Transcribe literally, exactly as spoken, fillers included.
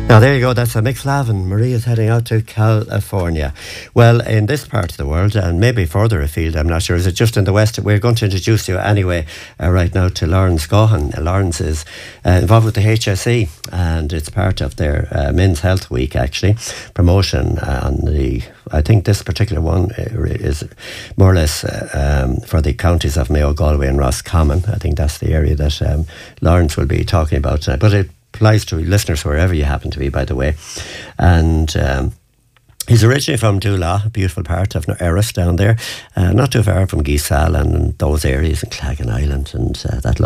Now, there you go. That's a McFlavin. Maria's heading out to California. Well, in this part of the world, and maybe further afield, I'm not sure, is it just in the West? We're going to introduce you anyway uh, right now to Lawrence Gohan. Uh, Lawrence is uh, involved with the H S E, and it's part of their uh, Men's Health Week, actually. Promotion on the, I think this particular one is more or less uh, um, for the counties of Mayo, Galway and Roscommon. I think that's the area that um, Lawrence will be talking about tonight. But it applies to listeners wherever you happen to be, by the way. And um, he's originally from Doolah, a beautiful part of Erris down there, uh, not too far from Geesal and those areas in Clagan Island and uh, that